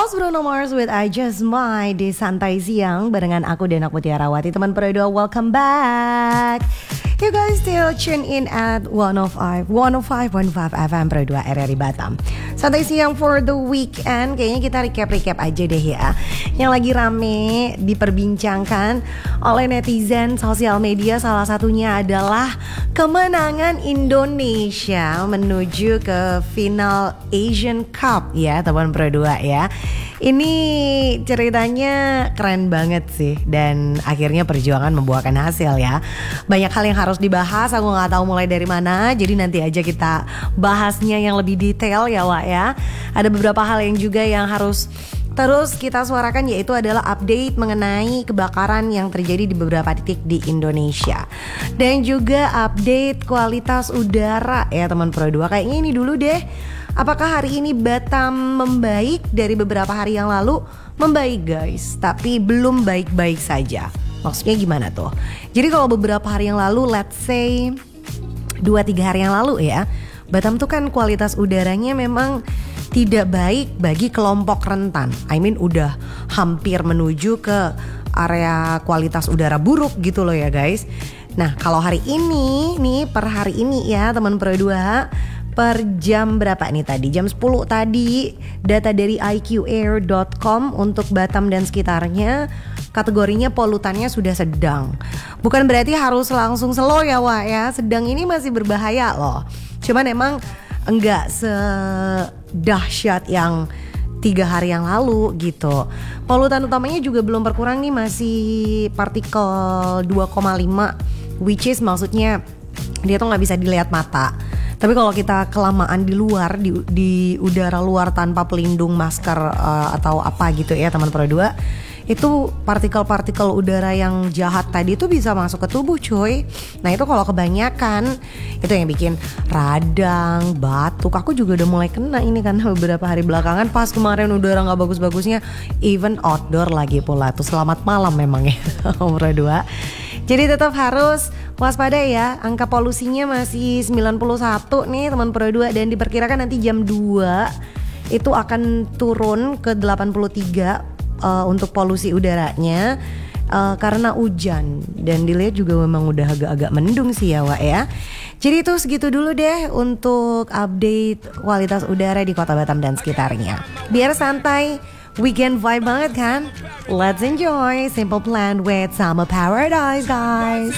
Was Bruno Mars with I Just Might di Santai Siang barengan aku Dena Mutiarawati. Teman Pro2, welcome back. You guys still tune in at 105.5 FM Pro2 RRI Batam. Santai Siang for the weekend. Kayaknya kita recap aja deh ya, yang lagi rame diperbincangkan oleh netizen sosial media. Salah satunya adalah kemenangan Indonesia menuju ke final Asian Cup ya teman Pro2 ya. Ini ceritanya keren banget sih, dan akhirnya perjuangan membuahkan hasil ya. Banyak hal yang harus dibahas, aku gak tahu mulai dari mana. Jadi nanti aja kita bahasnya yang lebih detail ya Wak ya. Ada beberapa hal yang juga yang harus terus kita suarakan, yaitu adalah update mengenai kebakaran yang terjadi di beberapa titik di Indonesia. Dan juga update kualitas udara ya teman Pro2. Kayaknya ini dulu deh. Apakah hari ini Batam membaik dari beberapa hari yang lalu? Membaik guys, tapi belum baik-baik saja. Maksudnya gimana tuh? Jadi kalau beberapa hari yang lalu, let's say 2-3 hari yang lalu ya, Batam tuh kan kualitas udaranya memang tidak baik bagi kelompok rentan. I mean udah hampir menuju ke area kualitas udara buruk gitu loh ya guys. Nah kalau hari ini nih, per hari ini ya teman Pro2, per jam berapa nih tadi? Jam 10 tadi, data dari iqair.com untuk Batam dan sekitarnya, kategorinya polutannya sudah sedang. Bukan berarti harus langsung slow ya Wak ya. Sedang ini masih berbahaya loh. Cuman emang enggak sedahsyat yang 3 hari yang lalu gitu. Polutan utamanya juga belum berkurang nih, masih partikel 2,5, which is maksudnya dia tuh gak bisa dilihat mata. Tapi kalau kita kelamaan di luar, di udara luar tanpa pelindung masker atau apa gitu ya teman Pro2, itu partikel-partikel udara yang jahat tadi itu bisa masuk ke tubuh cuy. Nah itu kalau kebanyakan itu yang bikin radang, batuk. Aku juga udah mulai kena ini kan beberapa hari belakangan, pas kemarin udara gak bagus-bagusnya, even outdoor lagi pula tuh. Selamat malam memang ya Pro2. Jadi tetap harus waspada ya. Angka polusinya masih 91 nih teman Pro2, dan diperkirakan nanti jam 2 itu akan turun ke 83 untuk polusi udaranya karena hujan, dan dilihat juga memang udah agak-agak mendung sih ya Wak ya. Jadi itu segitu dulu deh untuk update kualitas udara di Kota Batam dan sekitarnya. Biar santai, weekend vibe banget kan? Let's enjoy Simple Plan with Summer Paradise guys.